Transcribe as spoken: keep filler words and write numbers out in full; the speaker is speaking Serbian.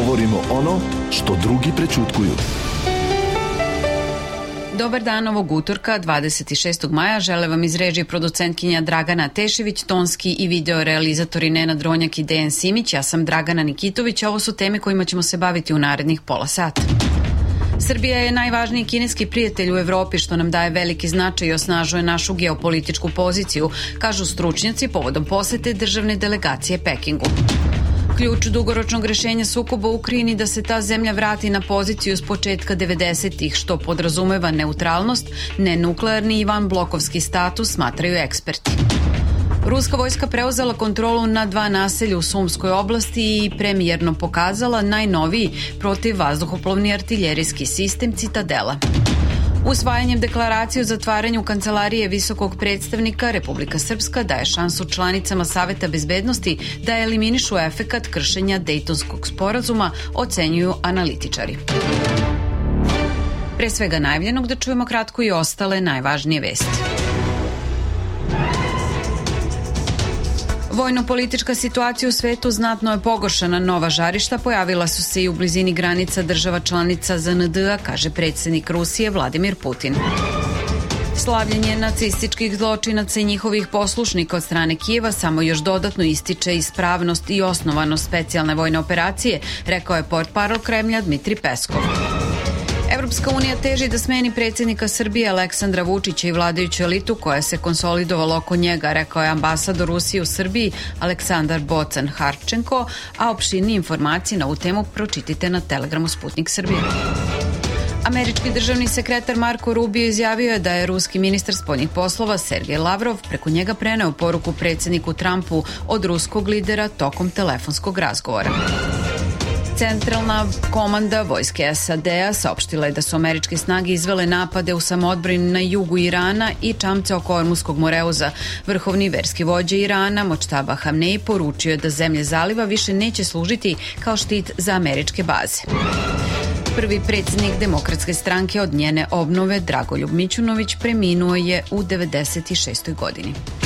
Govorimo ono što drugi prećutkuju. Dobar dan ovog utorka, dvadeset šestog maja. Žele vam iz režije producentkinja Dragana Tešević, tonski i video realizatori Nenad Ronjak i Dejan Simić. Ja sam Dragana Nikitović, a ovo su teme kojima ćemo se baviti u narednih pola sata. Srbija je najvažniji kineski prijatelj u Evropi, što nam daje veliki značaj i osnažuje našu geopolitičku poziciju, kažu stručnjaci povodom posete državne delegacije Pekingu. Ključ dugoročnog rešenja sukoba u Ukrajini da se ta zemlja vrati na poziciju s početka devedesetih, što podrazumeva neutralnost, nenuklearni i vanblokovski status, smatraju eksperti. Ruska vojska preuzela kontrolu na dva naselja u Sumskoj oblasti i premijerno pokazala najnoviji protivvazduhoplovni artiljerijski sistem Citadela. Usvajanjem deklaracije o zatvaranju kancelarije visokog predstavnika, Republika Srpska daje šansu članicama Saveta bezbednosti da eliminišu efekat kršenja Dejtonskog sporazuma, ocenjuju analitičari. Pre svega najavljenog da čujemo kratko i ostale najvažnije vesti. Vojno-politička situacija u svetu znatno je pogoršana. Nova žarišta pojavila su se i u blizini granica država članica Z N D-a, kaže predsjednik Rusije Vladimir Putin. Slavljenje nacističkih zločinaca i njihovih poslušnika od strane Kijeva samo još dodatno ističe ispravnost i osnovanost specijalne vojne operacije, rekao je portparol Kremlja Dmitri Peskov. Evropska unija teži da smeni predsjednika Srbije Aleksandra Vučića i vladajuću elitu koja se konsolidovala oko njega, rekao je ambasador Rusije u Srbiji Aleksandar Bocan Harčenko, a opširnije informacije na ovu temu pročitajte na Telegramu Sputnik Srbije. Američki državni sekretar Marko Rubio izjavio je da je ruski ministar spoljnih poslova Sergej Lavrov preko njega preneo poruku predsjedniku Trumpu od ruskog lidera tokom telefonskog razgovora. Centralna komanda vojske S A D-a saopštila je da su američke snage izvele napade u samoodbrani na jugu Irana i čamce oko Ormuskog Moreuza. Vrhovni verski vođa Irana, Močtaba Hamneji, poručio je da zemlje zaliva više neće služiti kao štit za američke baze. Prvi predsjednik Demokratske stranke od njene obnove, Dragoljub Mićunović, preminuo je u devedeset šestoj godini.